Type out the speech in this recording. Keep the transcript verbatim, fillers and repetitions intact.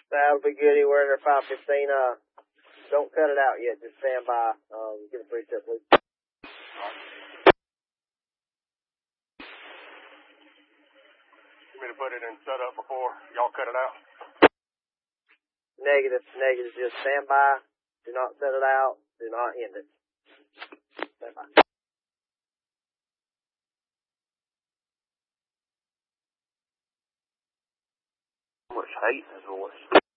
That'll be good anywhere in there, five fifteen. Uh, don't cut it out yet. Just stand by. Um, get a preset, please. You want me to put it in setup before y'all cut it out? Negative, negative. Just stand by. Do not set it out. Do not end it. Stand by. Much hate in his voice.